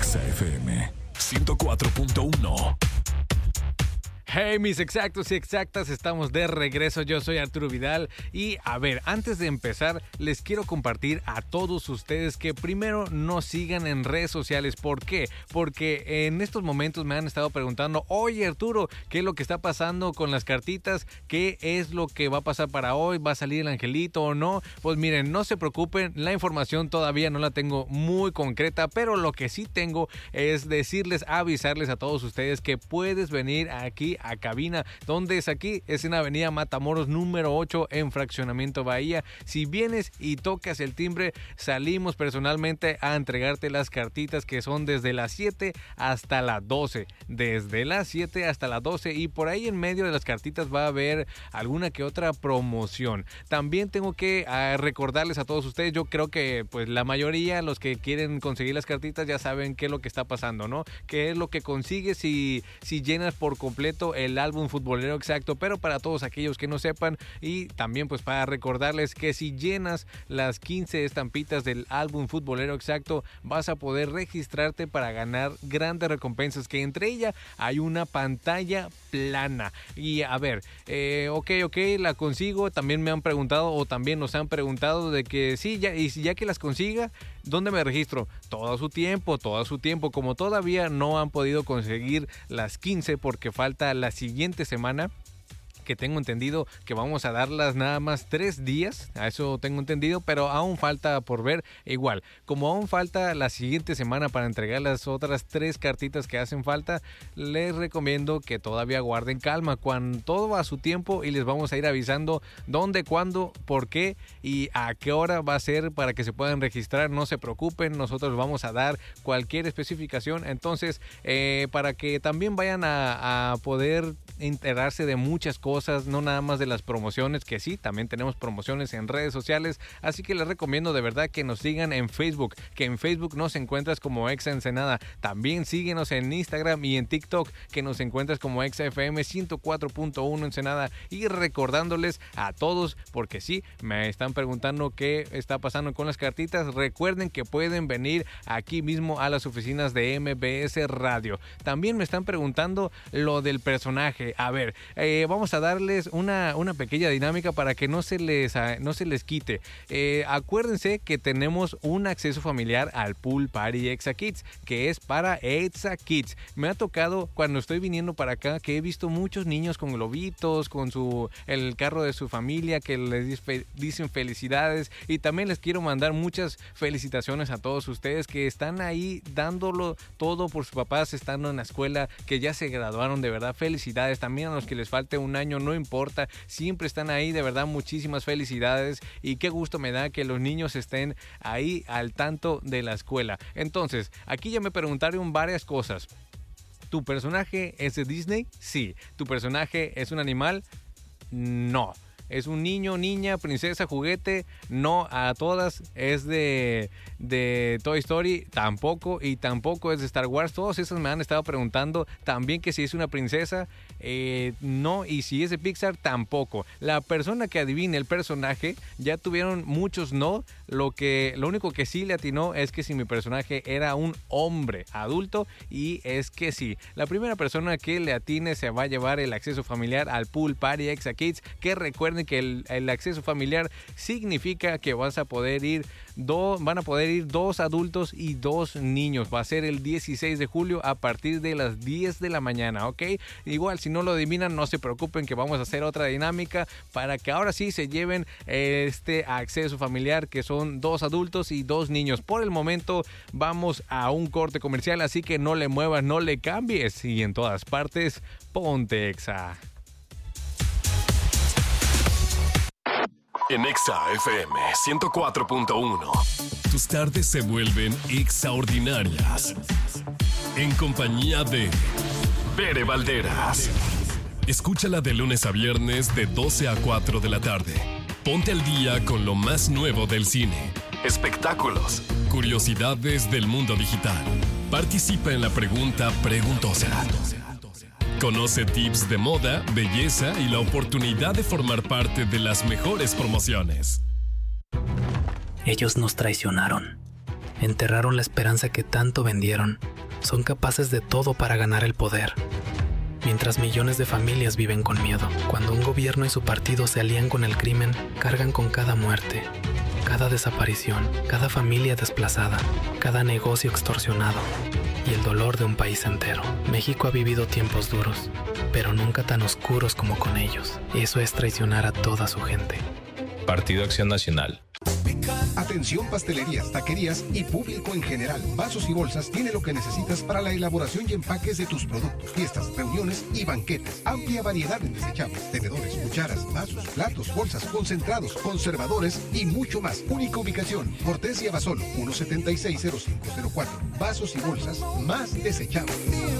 Exa FM 104.1. Hey, mis exactos y exactas, estamos de regreso. Yo soy Arturo Vidal y a ver, antes de empezar, les quiero compartir a todos ustedes que primero nos sigan en redes sociales. ¿Por qué? Porque en estos momentos me han estado preguntando, oye Arturo, ¿qué es lo que está pasando con las cartitas? ¿Qué es lo que va a pasar para hoy? ¿Va a salir el angelito o no? Pues miren, no se preocupen, la información todavía no la tengo muy concreta, pero lo que sí tengo es avisarles a todos ustedes que puedes venir aquí a cabina. ¿Dónde es aquí? Es en Avenida Matamoros número 8 en Fraccionamiento Bahía. Si vienes y tocas el timbre, salimos personalmente a entregarte las cartitas que son desde las 7 hasta las 12. Desde las 7 hasta las 12 y por ahí en medio de las cartitas va a haber alguna que otra promoción. También tengo que recordarles a todos ustedes, yo creo que pues la mayoría, los que quieren conseguir las cartitas ya saben qué es lo que está pasando, ¿no? Qué es lo que consigues si llenas por completo el álbum futbolero exacto, pero para todos aquellos que no sepan y también pues para recordarles que si llenas las 15 estampitas del álbum futbolero exacto vas a poder registrarte para ganar grandes recompensas, que entre ellas hay una pantalla plana. Y a ver, ok, la consigo. También me han preguntado o también nos han preguntado de que sí, ya que las consiga, ¿dónde me registro? Todo su tiempo. Como todavía no han podido conseguir las 15 porque falta la siguiente semana, que tengo entendido que vamos a darlas nada más 3 días, a eso tengo entendido, pero aún falta por ver. Igual, como aún falta la siguiente semana para entregar las otras 3 cartitas que hacen falta, les recomiendo que todavía guarden calma, cuando todo va a su tiempo y les vamos a ir avisando dónde, cuándo, por qué y a qué hora va a ser para que se puedan registrar. No se preocupen, nosotros vamos a dar cualquier especificación, entonces para que también vayan a poder enterarse de muchas cosas, no nada más de las promociones, que sí, también tenemos promociones en redes sociales, así que les recomiendo de verdad que nos sigan en Facebook, que en Facebook nos encuentras como Exa Ensenada. También síguenos en Instagram y en TikTok, que nos encuentras como Exa FM 104.1 Ensenada. Y recordándoles a todos, porque sí, me están preguntando qué está pasando con las cartitas, recuerden que pueden venir aquí mismo a las oficinas de MBS Radio. También me están preguntando lo del personaje. A ver, vamos a darles una pequeña dinámica para que no se les quite. Acuérdense que tenemos un acceso familiar al Pool Party Exa Kids, que es para Exa Kids. Me ha tocado cuando estoy viniendo para acá que he visto muchos niños con globitos, con el carro de su familia, que les dicen felicidades, y también les quiero mandar muchas felicitaciones a todos ustedes que están ahí dándolo todo por sus papás, estando en la escuela, que ya se graduaron. De verdad, felicidades. También a los que les falte un año, no importa, siempre están ahí, de verdad, muchísimas felicidades, y qué gusto me da que los niños estén ahí al tanto de la escuela. Entonces, aquí ya me preguntaron varias cosas. ¿Tu personaje es de Disney? Sí. ¿Tu personaje es un animal? No. ¿Es un niño, niña, princesa, juguete? No, a todas. ¿Es de Toy Story? Tampoco. Y tampoco es de Star Wars. Todos esos me han estado preguntando. También que si es una princesa. No. Y si es de Pixar, tampoco. La persona que adivine el personaje, ya tuvieron muchos no. Lo único que sí le atinó es que si mi personaje era un hombre adulto, y es que sí. La primera persona que le atine se va a llevar el acceso familiar al Pool Party Exa Kids, que recuerden que el acceso familiar significa que van a poder ir 2 adultos y 2 niños. Va a ser el 16 de julio a partir de las 10 de la mañana, ¿ok? Igual, si no lo adivinan, no se preocupen, que vamos a hacer otra dinámica para que ahora sí se lleven este acceso familiar, que son 2 adultos y 2 niños. Por el momento vamos a un corte comercial, así que no le muevas, no le cambies, y en todas partes, ponte Exa. En Exa FM 104.1. Tus tardes se vuelven extraordinarias. En compañía de Bere Valderas. Escúchala de lunes a viernes de 12 a 4 de la tarde. Ponte al día con lo más nuevo del cine, espectáculos, curiosidades del mundo digital. Participa en la pregunta preguntosa. Conoce tips de moda, belleza y la oportunidad de formar parte de las mejores promociones. Ellos nos traicionaron. Enterraron la esperanza que tanto vendieron son capaces de todo para ganar el poder. Mientras millones de familias viven con miedo, cuando un gobierno y su partido se alían con el crimen, cargan con cada muerte, cada desaparición, cada familia desplazada, cada negocio extorsionado y el dolor de un país entero. México ha vivido tiempos duros, pero nunca tan oscuros como con ellos. Eso es traicionar a toda su gente. Partido Acción Nacional. Atención pastelerías, taquerías y público en general. Vasos y Bolsas tiene lo que necesitas para la elaboración y empaques de tus productos, fiestas, reuniones y banquetes. Amplia variedad en desechables, tenedores, cucharas, vasos, platos, bolsas, concentrados, conservadores y mucho más. Única ubicación, Cortés y Abasolo, 1760504. Vasos y Bolsas más desechables.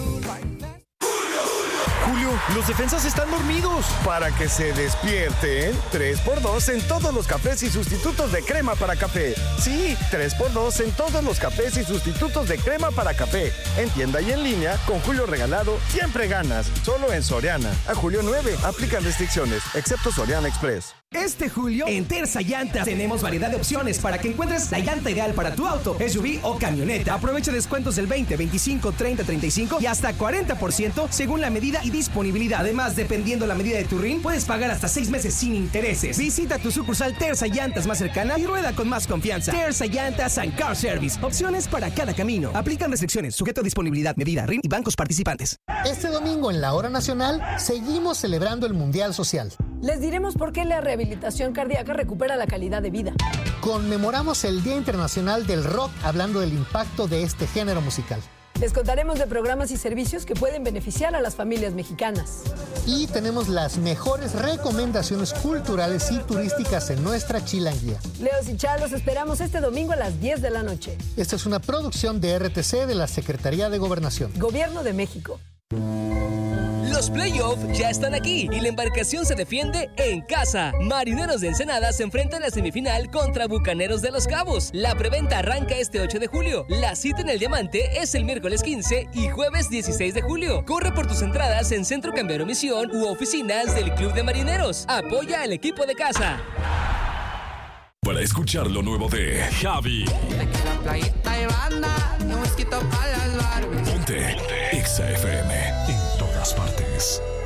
Julio, los defensas están dormidos. Para que se despierten, 3x2 en todos los cafés y sustitutos de crema para café. Sí, 3x2 en todos los cafés y sustitutos de crema para café. En tienda y en línea, con Julio regalado, siempre ganas. Solo en Soriana. A julio 9, aplican restricciones, excepto Soriana Express. Este julio, en Terza Llantas, tenemos variedad de opciones para que encuentres la llanta ideal para tu auto, SUV o camioneta. Aprovecha descuentos del 20, 25, 30, 35 y hasta 40% según la medida y disponibilidad. Además, dependiendo la medida de tu RIN, puedes pagar hasta 6 meses sin intereses. Visita tu sucursal Terza Llantas más cercana y rueda con más confianza. Terza Llantas and Car Service. Opciones para cada camino. Aplican restricciones, sujeto a disponibilidad, medida, RIN y bancos participantes. Este domingo en la Hora Nacional seguimos celebrando el Mundial Social. Les diremos por qué la rehabilitación cardíaca recupera la calidad de vida. Conmemoramos el Día Internacional del Rock hablando del impacto de este género musical. Les contaremos de programas y servicios que pueden beneficiar a las familias mexicanas. Y tenemos las mejores recomendaciones culturales y turísticas en nuestra chilanguía. Leos y Char, los esperamos este domingo a las 10 de la noche. Esta es una producción de RTC de la Secretaría de Gobernación. Gobierno de México. Los playoffs ya están aquí y la embarcación se defiende en casa. Marineros de Ensenada se enfrentan a la semifinal contra Bucaneros de Los Cabos. La preventa arranca este 8 de julio. La cita en el Diamante es el miércoles 15 y jueves 16 de julio. Corre por tus entradas en Centro Cambiario Misión u oficinas del Club de Marineros. Apoya al equipo de casa. Para escuchar lo nuevo de Javi. Ponte Exa FM en todas partes.